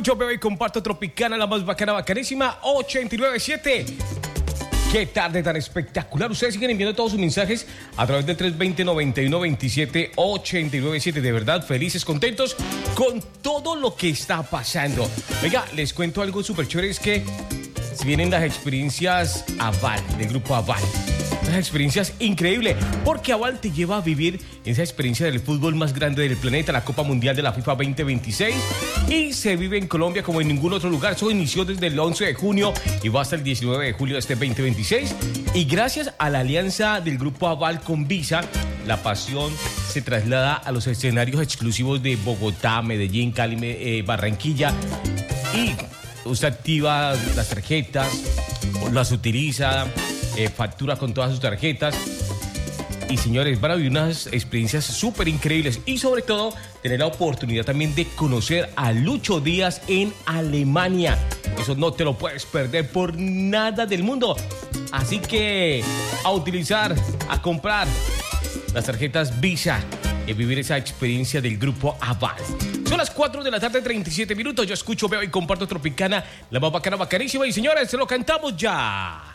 Yo veo y comparto Tropicana, la más bacana, bacanísima, 89.7. Qué tarde tan espectacular. Ustedes siguen enviando todos sus mensajes a través del 320-9127-897. De verdad, felices, contentos con todo lo que está pasando. Oiga, les cuento algo súper chévere. Es que si vienen las experiencias Aval, del grupo Aval. Unas experiencias increíbles, porque Aval te lleva a vivir esa experiencia del fútbol más grande del planeta, la Copa Mundial de la FIFA 2026, y se vive en Colombia como en ningún otro lugar. Eso inició desde el 11 de junio y va hasta el 19 de julio de este 2026, y gracias a la alianza del grupo Aval con Visa, la pasión se traslada a los escenarios exclusivos de Bogotá, Medellín, Cali, Barranquilla, y usted activa las tarjetas, las utiliza, factura con todas sus tarjetas. Y señores, van a vivir unas experiencias súper increíbles y sobre todo tener la oportunidad también de conocer a Lucho Díaz en Alemania. Eso no te lo puedes perder por nada del mundo. Así que a utilizar, a comprar las tarjetas Visa y vivir esa experiencia del grupo Aval. Son las 4 de la tarde, 37 minutos. Yo escucho, veo y comparto Tropicana, la más bacana, bacanísima. Y señores, se lo cantamos ya.